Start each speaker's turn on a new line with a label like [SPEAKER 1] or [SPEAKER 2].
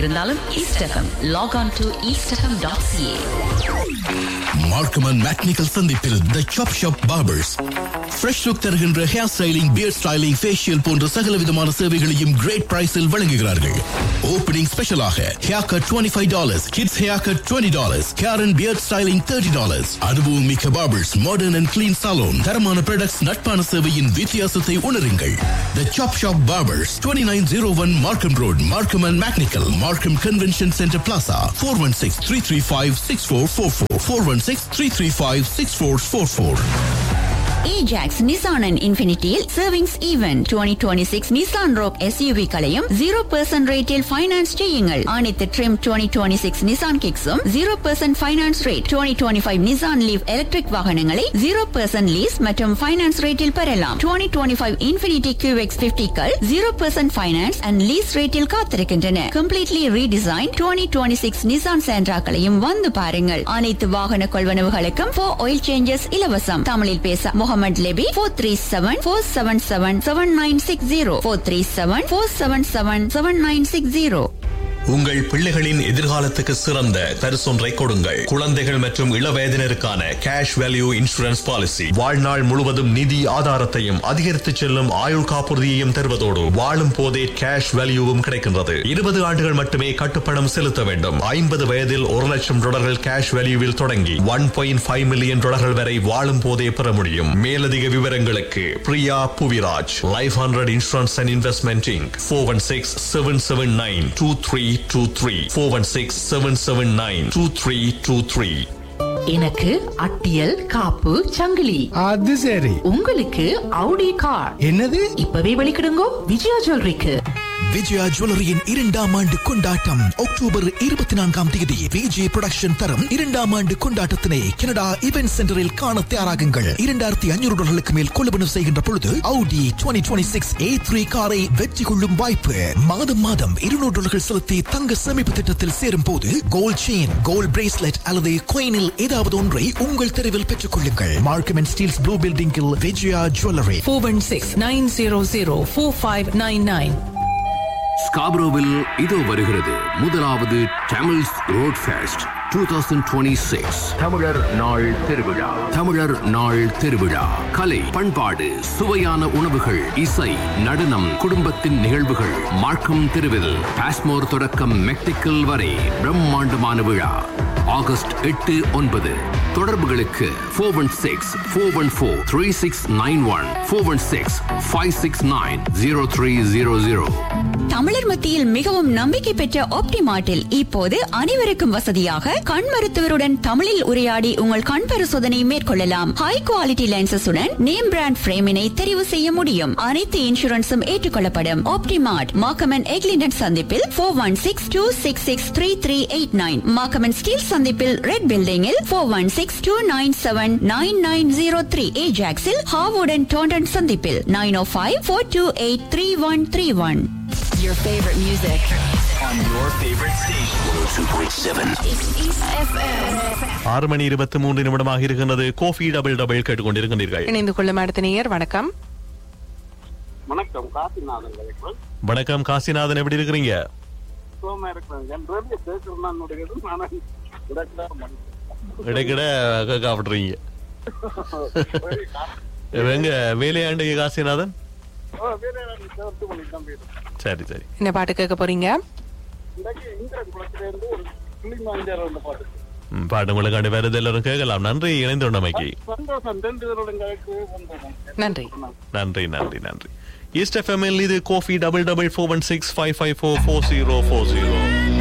[SPEAKER 1] இருந்தாலும் east FM. Lock on to eastfm.ca.
[SPEAKER 2] Markham and மேக்னிக்கல் சந்திப்பில் தி சாப் ஷாப் பார்பர்ஸ் ஃப்ரெஷ் லுக் தருகின்ற hair styling, pier styling, facial போன்ற சகல விதமான சேவைகளையும் கிரேட் பிரைஸில் வழங்குகிறார்கள். ஓப்பனிங் ஸ்பெஷலாக hair cut $25, kids hair cut $20, hair and pier styling $30. அனுபவம் மிக்க barbers, modern and clean salon, தரமான ப்ராடக்ட்ஸ், நட்பான சேவையின் வித்தியாசத்தை உணருங்கள். தி சாப் ஷாப் பார்பர்ஸ், 2901 மார்க்கம் ரோட், மார்க்கம் அண்ட் மேக்னிக்கல், மார்க்கம் convention centre plaza. 416-335-6444, 416-335-6444.
[SPEAKER 3] Ajax Nissan and Infinityயில் savings event 2026 Nissan Rogue SUV களையும் 0% ரேட்டில் ஃபைனான்ஸ் செய்யுங்கள். அனைத்து trim 2026 Nissan Kicks-உம் 0% finance rate. 2025 Nissan Leaf electric வாகனங்களை 0% லீஸ் மற்றும் ஃபைனான்ஸ் ரேட்டில் பெறலாம். 2025 Infinity QX50கள் 0% ஃபைனான்ஸ் அண்ட் லீஸ் ரேட்டில் காத்திருக்கின்றன. கம்ப்ளீட்லி ரீடிசைன் 2026 Nissan Sentra-களையும் வந்து பாருங்கள். அனைத்து வாகன கொள்வனவுகளுக்கும் 4 oil changes இலவசம். தமிழில் பேச முகமது லெபி 437-477-7960, 437-477-7960.
[SPEAKER 4] உங்கள் பிள்ளைகளின் எதிர்காலத்துக்கு சிறந்த பரிசொன்றை கொடுங்கள். குழந்தைகள் மற்றும் இளவயதினருக்கான கேஷ் வேல்யூ இன்சூரன்ஸ் பாலிசி வாழ்நாள் முழுவதும் நிதி ஆதாரத்தையும் அதிகரித்து செல்லும் ஆயுள் காப்புறுதியையும் தருவதோடு வாழும் போதே கேஷ் வேல்யூவும் கிடைக்கின்றது. 20 ஆண்டுகள் மட்டுமே கட்டுப்பணம் செலுத்த வேண்டும். 50 வயதில் $1,00,000 கேஷ் வேல்யூவில் தொடங்கி $1.5 மில்லியன் வரை வாழும் போதே பெற முடியும். மேலதிக விவரங்களுக்கு Priya Puviraj, life 100 insurance and investment Inc. 416-779-2323, 416-779-2323.
[SPEAKER 1] எனக்கு அட்டியல் காப்பு சங்கிலி.
[SPEAKER 5] அது சரி.
[SPEAKER 1] உங்களுக்கு Audi கார்.
[SPEAKER 5] என்னது?
[SPEAKER 1] இப்பவே வெளிக்கிடுங்கோ விஜயா ஜுவல்லரிக்கு.
[SPEAKER 2] விஜயா ஜுவல்லரியின் 2ஆம் ஆண்டு கொண்டாட்டம் அக்டோபர் 24ஆம் தேதி. விஜே புரொடக்ஷன் தரும் 2ஆம் ஆண்டு கொண்டாட்டத்தினை கனடா இவென்ட் சென்டரில் காண தயாராகுங்கள். $2,500 மேல் கொள்வனவு செய்கின்ற பொழுது Audi 2026 A3 காரை வெற்றி கொள்ளும் வாய்ப்பு. மாதம் மாதம் $200 செலுத்தி தங்க சேமிப்பு திட்டத்தில் சேரும் போது கோல்ட் செயின், கோல்ட் பிரேஸ்லெட் அல்லது coinல் ஏதாவது ஒன்றை உங்கள் தெருவில் பெற்றுக் கொள்ளுங்கள். மார்க்கம் அண்ட் ஸ்டீல்ஸ் ப்ளூ பில்டிங்கில் விஜயா ஜுவல்லரி.
[SPEAKER 1] 416-900-4599.
[SPEAKER 6] ஸ்காப்ரோவில் இதோ வருகிறது முதலாவது தமிழ்ஸ் ரோட் ஃபெஸ்ட் 2026. தமிழர் நாள் திருவிழா. தமிழர் நாள் திருவிழா. கலை, பண்பாடு, சுவையான உணவுகள், இசை, நடனம், குடும்பத்தின் நிகழ்வுகள். மார்க்கம் தெருவில் பாஸ்மோர் தொடக்கம் மெக்டிக்கல் வரை பிரம்மாண்டமான விழா. ஆகஸ்ட் 8-9. தொடர்புகளுக்கு 416-414-3691, 416-569-0300.
[SPEAKER 3] தமிழர் மத்தியில் மிகவும் நம்பிக்கை பெற்ற ஆப்டிமார்ட்டில் இப்போது அனைவருக்கும் வசதியாக கண் மருத்துவருடன் தமிழில் உரையாடி உங்கள் கண் பரிசோதனை மேற்கொள்ளலாம். ஹை குவாலிட்டி லென்சஸுடன் நேம் பிராண்ட் பிரேமினை தெரிவு செய்ய முடியும். அனைத்து இன்சூரன்ஸும் ஏற்றுக்கொள்ளப்படும். ஆப்டிமார்ட் மார்க்கம் எக்லிண்டன் சந்திப்பில் 416-266-3389, மார்க்கம் ஸ்டீல் சந்திப்பில் ரெட் பில்டிங்கில் 416-297-9903, ஏஜாக்ஸில் ஹாவுடன் டோண்டன் சந்திப்பில் 905-428-3131.
[SPEAKER 1] Your favorite music
[SPEAKER 7] on your favorite station. 102.7
[SPEAKER 1] East FM.
[SPEAKER 4] 6:23 இருக்கின்றது. கோஃபி டபுள் டபுள் கேட்டுக்கொண்டிருக்கிறீர்கள்.
[SPEAKER 8] இணைந்து கொள்ளும் அடுத்த நேயர். வணக்கம்.
[SPEAKER 9] வணக்கம், காசிநாதன்.
[SPEAKER 4] வணக்கம் காசிநாதன், எப்படி இருக்கிறீங்க? இடைக்கிட காப்பிடுறீங்க. எங்க வேலையாண்டு காசிநாதன்? சரி சரி.
[SPEAKER 8] என்ன பாட்டு கேட்க போறீங்க?
[SPEAKER 4] பாட்டு உங்களுக்காண்டி வேற எல்லாரும் கேட்கலாம். நன்றி இணைந்துள்ளமைக்கு.
[SPEAKER 8] நன்றி
[SPEAKER 4] நன்றி நன்றி நன்றி. ஈஸ்ட் எஃப்எம்எல் இது கோஃபி டபுள் டபுள் 416-554-4040.